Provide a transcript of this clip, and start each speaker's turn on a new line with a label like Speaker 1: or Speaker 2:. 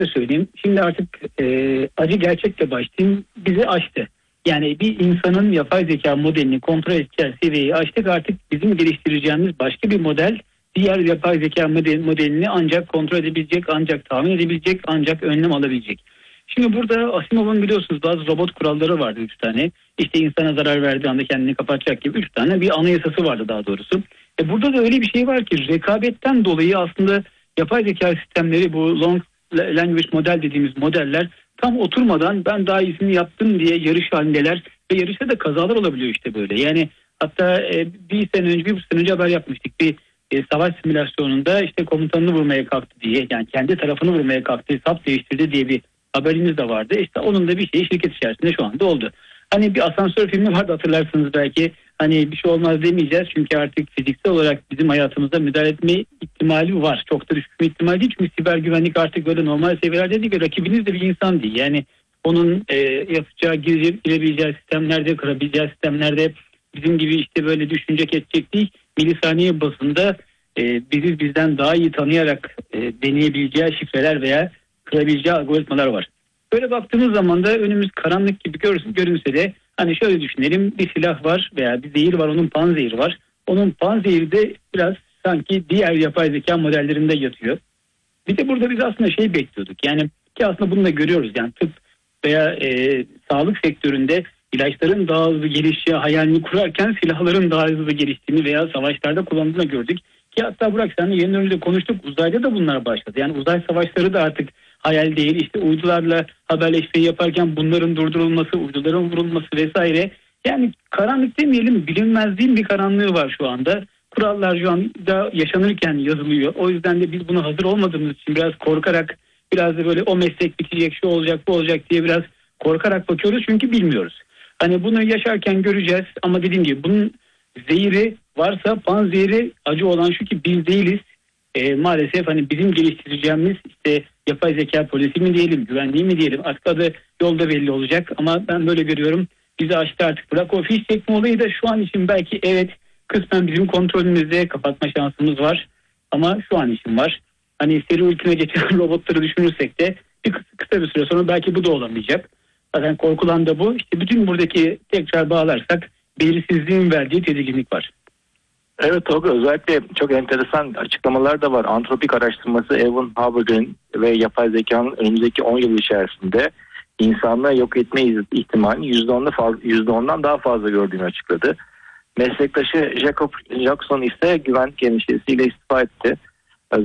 Speaker 1: şöyle söyleyeyim. Şimdi artık acı gerçekle başlayayım. Bizi aştı. Yani bir insanın yapay zeka modelini kontrol edeceği seviyeyi aştık. Artık bizim geliştireceğimiz başka bir model diğer yapay zeka modelini ancak kontrol edebilecek, ancak tahmin edebilecek, ancak önlem alabilecek. Şimdi burada Asimov'un biliyorsunuz bazı robot kuralları vardı 3 tane. İşte insana zarar verdiği anda kendini kapatacak gibi 3 tane bir anayasası vardı daha doğrusu. Burada da öyle bir şey var ki rekabetten dolayı aslında yapay zeka sistemleri, bu long language model dediğimiz modeller tam oturmadan ben daha iyisini yaptım diye yarış halindeler ve yarışta da kazalar olabiliyor işte böyle. Yani hatta bir buçuk sene önce haber yapmıştık. Bir savaş simülasyonunda işte komutanını vurmaya kalktı diye, yani kendi tarafını vurmaya kalktı, saf değiştirdi diye bir haberimiz de vardı. İşte onun da bir şey şirket içerisinde şu anda oldu. Hani bir asansör filmi vardı hatırlarsınız belki. Hani bir şey olmaz demeyeceğiz çünkü artık fiziksel olarak bizim hayatımıza müdahale etme ihtimali var. Çok da düşük bir ihtimal değil çünkü siber güvenlik artık böyle normal seviyelerde değil ve rakibiniz de bir insan değil. Yani onun yapacağı, girebileceği sistemlerde, kırabileceği sistemlerde bizim gibi işte böyle düşünecek edecek değil. Milisaniye basında bizi bizden daha iyi tanıyarak deneyebileceği şifreler veya kırabileceği algoritmalar var. Böyle baktığımız zaman da önümüz karanlık gibi görünse de hani şöyle düşünelim, bir silah var veya bir zehir var, onun panzehiri var. Onun panzehiri de biraz sanki diğer yapay zeka modellerinde yatıyor. Bir de burada biz aslında şey bekliyorduk yani ki aslında bunu da görüyoruz yani tıp veya sağlık sektöründe ilaçların daha hızlı gelişeceği hayalini kurarken silahların daha hızlı geliştiğini veya savaşlarda kullanıldığını gördük. Ki hatta Burak seninle yeni önce konuştuk, uzayda da bunlar başladı. Yani uzay savaşları da artık hayal değil, işte uydularla haberleşmeyi yaparken bunların durdurulması, uyduların vurulması vesaire. Yani karanlık demeyelim, bilinmezliğin bir karanlığı var şu anda. Kurallar şu anda yaşanırken yazılıyor. O yüzden de biz buna hazır olmadığımız için biraz korkarak, biraz da böyle o meslek bitecek, şu olacak, bu olacak diye biraz korkarak bakıyoruz çünkü bilmiyoruz. Hani bunu yaşarken göreceğiz ama dediğim gibi bunun zehri varsa panzehiri acı olan şu ki biz değiliz. Maalesef hani bizim geliştireceğimiz işte yapay zeka polisi mi diyelim, güvenliği mi diyelim, artık adı yolda belli olacak ama ben böyle görüyorum. Bizi açtı artık. Bırak o fiş çekme olayı da şu an için belki evet kısmen bizim kontrolümüzde, kapatma şansımız var ama şu an için var. Hani seri ultime geçen robotları düşünürsek de kısa bir süre sonra belki bu da olamayacak. Zaten korkulan da bu. İşte bütün buradaki tekrar bağlarsak belirsizliğin verdiği tedirginlik var.
Speaker 2: Evet Tolga, özellikle çok enteresan açıklamalar da var. Antropik araştırması Evan Haber'ın ve yapay zekanın önümüzdeki 10 yıl içerisinde insanlığı yok etme ihtimalini %10'dan daha fazla gördüğünü açıkladı. Meslektaşı Jacob Jackson ise güvenlik endişesiyle istifa etti.